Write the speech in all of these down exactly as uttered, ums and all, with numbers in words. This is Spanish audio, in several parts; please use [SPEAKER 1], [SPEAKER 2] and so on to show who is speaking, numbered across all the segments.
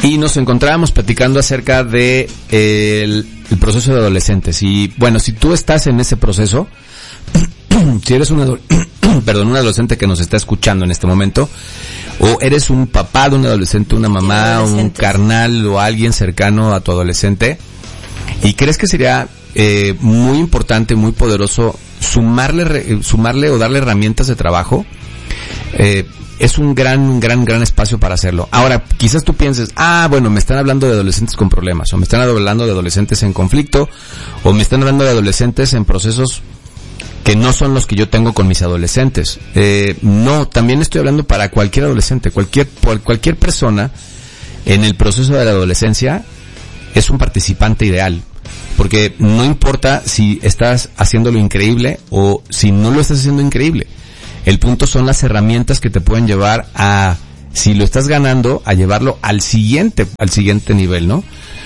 [SPEAKER 1] Y nos encontrábamos platicando acerca de eh, el, el proceso de adolescentes. Y bueno, si tú estás en ese proceso, si eres un, perdón, un adolescente que nos está escuchando en este momento, o eres un papá de un adolescente, una mamá, un carnal o alguien cercano a tu adolescente, y crees que sería eh, muy importante, muy poderoso sumarle, sumarle o darle herramientas de trabajo, eh, es un gran, gran, gran espacio para hacerlo. Ahora, quizás tú pienses, ah, bueno, me están hablando de adolescentes con problemas, o me están hablando de adolescentes en conflicto, o me están hablando de adolescentes en procesos que no son los que yo tengo con mis adolescentes. Eh, no, también estoy hablando para cualquier adolescente, cualquier, cualquier persona en el proceso de la adolescencia es un participante ideal. Porque no importa si estás haciéndolo increíble o si no lo estás haciendo increíble. El punto son las herramientas que te pueden llevar a, si lo estás ganando, a llevarlo al siguiente, al siguiente nivel, ¿no?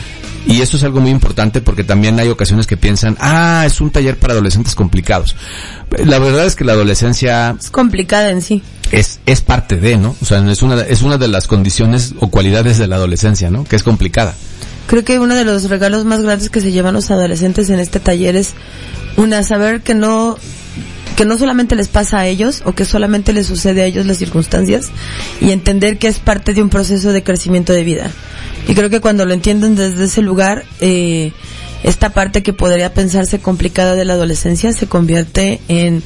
[SPEAKER 1] Y eso es algo muy importante porque también hay ocasiones que piensan, ah, es un taller para adolescentes complicados. La verdad es que la adolescencia
[SPEAKER 2] es complicada en sí.
[SPEAKER 1] Es, es parte de, ¿no? O sea, es una, es una de las condiciones o cualidades de la adolescencia, ¿no? Que es complicada.
[SPEAKER 2] Creo que uno de los regalos más grandes que se llevan los adolescentes en este taller es, una, saber que no, que no solamente les pasa a ellos o que solamente les sucede a ellos las circunstancias, y entender que es parte de un proceso de crecimiento de vida. Y creo que cuando lo entienden desde ese lugar, eh, esta parte que podría pensarse complicada de la adolescencia se convierte en,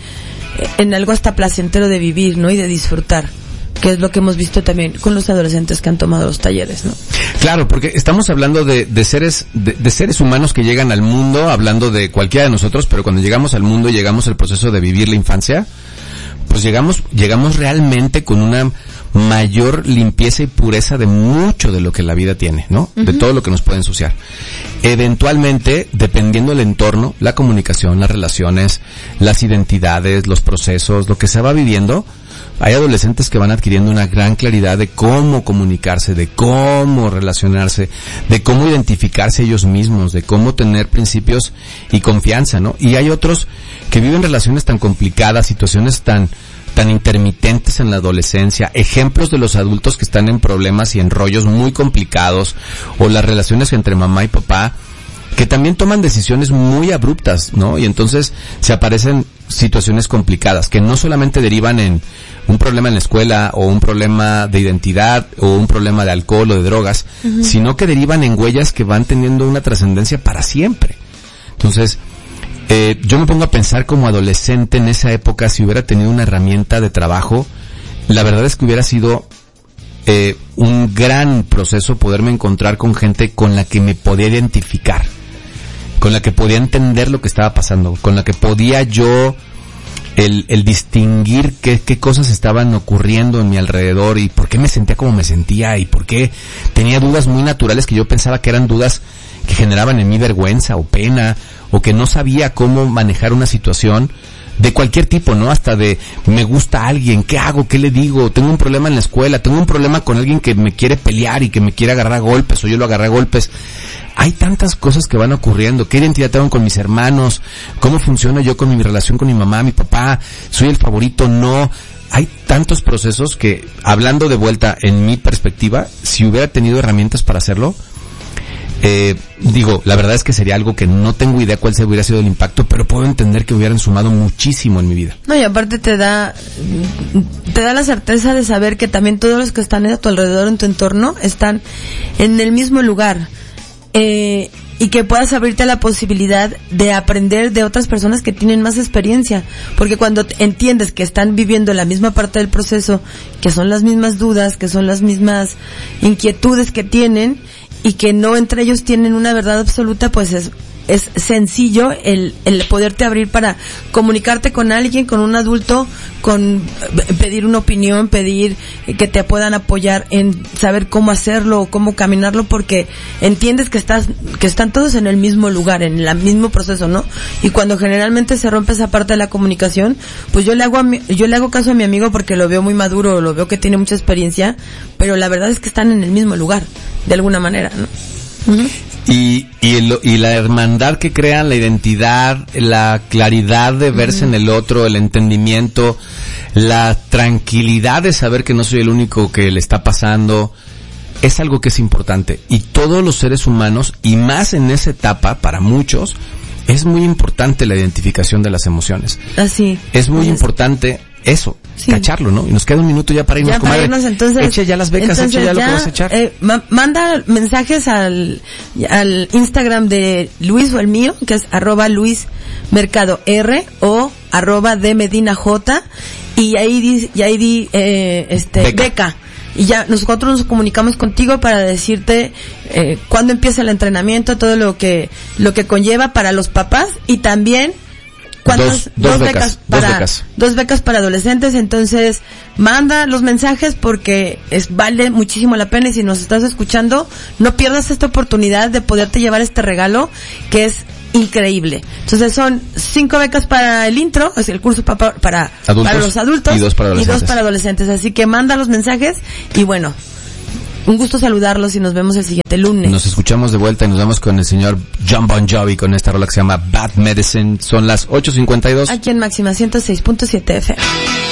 [SPEAKER 2] en algo hasta placentero de vivir, ¿no? Y de disfrutar, que es lo que hemos visto también con los adolescentes que han tomado los talleres, ¿no?
[SPEAKER 1] Claro, porque estamos hablando de, de seres, de, de seres humanos que llegan al mundo, hablando de cualquiera de nosotros, pero cuando llegamos al mundo, llegamos al proceso de vivir la infancia, pues llegamos, llegamos realmente con una mayor limpieza y pureza de mucho de lo que la vida tiene, ¿no? Uh-huh. De todo lo que nos puede ensuciar. Eventualmente, dependiendo del entorno, la comunicación, las relaciones, las identidades, los procesos, lo que se va viviendo, hay adolescentes que van adquiriendo una gran claridad de cómo comunicarse, de cómo relacionarse, de cómo identificarse ellos mismos, de cómo tener principios y confianza, ¿no? Y hay otros que viven relaciones tan complicadas, situaciones tan tan intermitentes en la adolescencia, ejemplos de los adultos que están en problemas y en rollos muy complicados, o las relaciones entre mamá y papá, que también toman decisiones muy abruptas, ¿no? Y entonces se aparecen situaciones complicadas que no solamente derivan en un problema en la escuela o un problema de identidad o un problema de alcohol o de drogas, uh-huh. sino que derivan en huellas que van teniendo una trascendencia para siempre. Entonces, eh, yo me pongo a pensar como adolescente en esa época, si hubiera tenido una herramienta de trabajo, la verdad es que hubiera sido eh, un gran proceso poderme encontrar con gente con la que me podía identificar, con la que podía entender lo que estaba pasando, con la que podía yo el, el distinguir qué, qué cosas estaban ocurriendo en mi alrededor y por qué me sentía como me sentía y por qué tenía dudas muy naturales que yo pensaba que eran dudas que generaban en mí vergüenza o pena, o que no sabía cómo manejar una situación de cualquier tipo, ¿no? Hasta de, me gusta alguien, ¿qué hago? ¿Qué le digo? Tengo un problema en la escuela, tengo un problema con alguien que me quiere pelear y que me quiere agarrar a golpes, o yo lo agarré a golpes. Hay tantas cosas que van ocurriendo. ¿Qué identidad tengo con mis hermanos? ¿Cómo funciono yo con mi relación con mi mamá, mi papá? ¿Soy el favorito? No. Hay tantos procesos que, hablando de vuelta en mi perspectiva, si hubiera tenido herramientas para hacerlo, eh, digo, la verdad es que sería algo que no tengo idea cuál se hubiera sido el impacto, pero puedo entender que hubieran sumado muchísimo en mi vida.
[SPEAKER 2] No, y aparte te da, te da la certeza de saber que también todos los que están a tu alrededor, en tu entorno, están en el mismo lugar. Eh, y que puedas abrirte a la posibilidad de aprender de otras personas que tienen más experiencia, porque cuando entiendes que están viviendo la misma parte del proceso, que son las mismas dudas, que son las mismas inquietudes que tienen, y que no entre ellos tienen una verdad absoluta, pues es es sencillo el el poderte abrir para comunicarte con alguien, con un adulto, con pedir una opinión, pedir que te puedan apoyar en saber cómo hacerlo o cómo caminarlo, porque entiendes que estás que están todos en el mismo lugar, en el mismo proceso, ¿no? Y cuando generalmente se rompe esa parte de la comunicación, pues yo le hago a mi, yo le hago caso a mi amigo porque lo veo muy maduro, lo veo que tiene mucha experiencia, pero la verdad es que están en el mismo lugar, de alguna manera, ¿no? Uh-huh.
[SPEAKER 1] Y, y, el, y la hermandad que crean, la identidad, la claridad de verse uh-huh. en el otro, el entendimiento, la tranquilidad de saber que no soy el único que le está pasando, es algo que es importante. Y todos los seres humanos, y más en esa etapa, para muchos, es muy importante la identificación de las emociones.
[SPEAKER 2] Así.
[SPEAKER 1] Es muy es. importante eso, sí. cacharlo, ¿no? Y nos queda un minuto ya para irnos,
[SPEAKER 2] ya
[SPEAKER 1] comadre.
[SPEAKER 2] Para irnos, entonces,
[SPEAKER 1] echa ya las becas, echa ya, ya lo que vas a echar.
[SPEAKER 2] Eh, ma- manda mensajes al, al Instagram de Luis o el mío, que es arroba Luis Mercado R o arroba de Medina J, y ahí di, y ahí di, eh, este, beca. beca. Y ya nosotros nos comunicamos contigo para decirte eh, cuándo empieza el entrenamiento, todo lo que, lo que conlleva para los papás, y también ¿Cuántas?
[SPEAKER 1] Dos, dos, dos becas, becas para,
[SPEAKER 2] dos
[SPEAKER 1] becas.
[SPEAKER 2] Dos becas para adolescentes. Entonces, manda los mensajes porque es, vale muchísimo la pena, y si nos estás escuchando, no pierdas esta oportunidad de poderte llevar este regalo que es increíble. Entonces son cinco becas para el intro, es el curso para, para,
[SPEAKER 1] adultos,
[SPEAKER 2] para los adultos,
[SPEAKER 1] y dos para adolescentes.
[SPEAKER 2] y dos para adolescentes. Así que manda los mensajes y bueno, un gusto saludarlos y nos vemos el siguiente lunes.
[SPEAKER 1] Nos escuchamos de vuelta y nos vemos con el señor Jon Bon Jovi con esta rola que se llama Bad Medicine. Son las ocho cincuenta y dos.
[SPEAKER 2] Aquí en Máxima ciento seis punto siete F M.